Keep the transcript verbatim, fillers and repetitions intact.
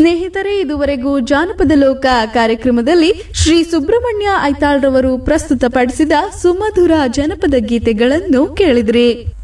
ಸ್ನೇಹಿತರೆ, ಇದುವರೆಗೂ ಜಾನಪದ ಲೋಕ ಕಾರ್ಯಕ್ರಮದಲ್ಲಿ ಶ್ರೀ ಸುಬ್ರಹ್ಮಣ್ಯ ಐತಾಳ್ ರವರು ಪ್ರಸ್ತುತಪಡಿಸಿದ ಸುಮಧುರ ಜನಪದ ಗೀತೆಗಳನ್ನು ಕೇಳಿದ್ರಿ.